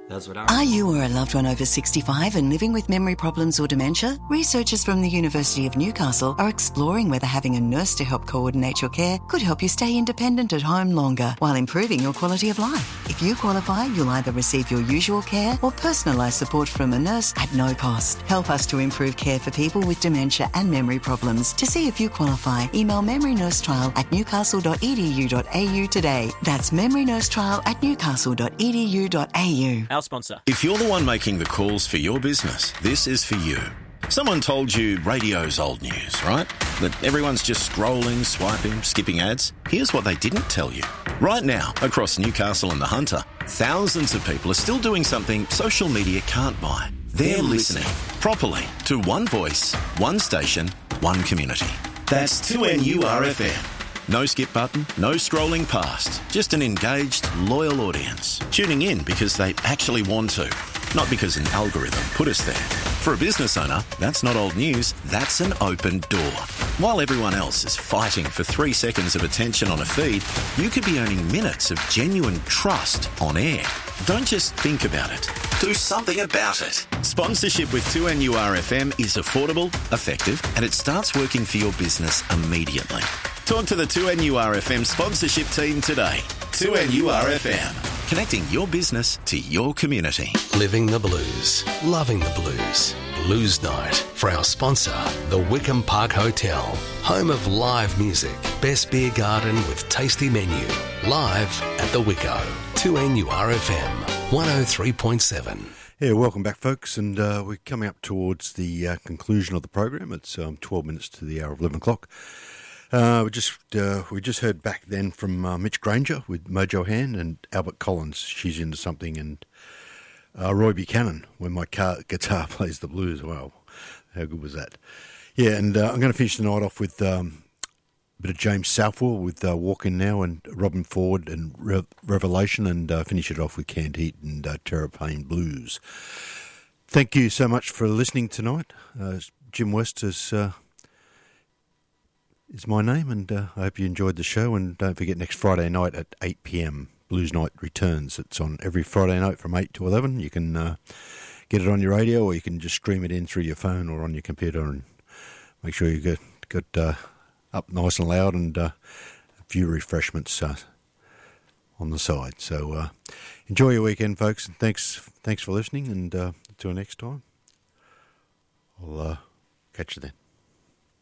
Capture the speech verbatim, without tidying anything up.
That's what I... Are you or a loved one over sixty-five and living with memory problems or dementia? Researchers from the University of Newcastle are exploring whether having a nurse to help coordinate your care could help you stay independent at home longer while improving your quality of life. If you qualify, you'll either receive your usual care or personalised support from a nurse at no cost. Help us to improve care for people with dementia and memory problems. To see if you qualify, email memorynursetrial at newcastle dot e d u dot a u today. That's memorynursetrial at newcastle dot e d u dot a u. Our sponsor. If you're the one making the calls for your business, this is for you. Someone told you radio's old news, right? That everyone's just scrolling, swiping, skipping ads. Here's what they didn't tell you. Right now, across Newcastle and the Hunter, thousands of people are still doing something social media can't buy. They're, They're listening, listening properly to one voice, one station, one community. That's two N U R F M. No skip button, no scrolling past. Just an engaged, loyal audience. Tuning in because they actually want to, not because an algorithm put us there. For a business owner, that's not old news, that's an open door. While everyone else is fighting for three seconds of attention on a feed, you could be earning minutes of genuine trust on air. Don't just think about it. Do something about it. Sponsorship with two N U R F M is affordable, effective, and it starts working for your business immediately. Talk to the two N U R F M sponsorship team today. two N U R F M, connecting your business to your community. Living the blues, loving the blues. Blues Night for our sponsor, the Wickham Park Hotel, home of live music, best beer garden with tasty menu. Live at the Wicko. two N U R F M, one oh three point seven. Yeah, welcome back, folks, and uh, we're coming up towards the uh, conclusion of the program. It's um, twelve minutes to the hour of eleven o'clock. Uh, we just uh, we just heard back then from uh, Mitch Granger with Mojo Hand and Albert Collins, She's Into Something, and uh, Roy Buchanan, When My car, Guitar Plays the Blues. Wow, how good was that? Yeah, and uh, I'm going to finish the night off with um, a bit of James Southwell with uh, Walk In Now and Robin Ford and Re- Revelation, and uh, finish it off with Canned Heat and uh, Terra Pain Blues. Thank you so much for listening tonight. Uh, Jim West is... Uh, is my name, and uh, I hope you enjoyed the show. And don't forget, next Friday night at eight p.m, Blues Night returns. It's on every Friday night from eight to eleven. You can uh, get it on your radio, or you can just stream it in through your phone or on your computer, and make sure you get, get uh, up nice and loud, and uh, a few refreshments uh, on the side. So uh, enjoy your weekend, folks, and thanks, thanks for listening, and uh, until next time, I'll uh, catch you then.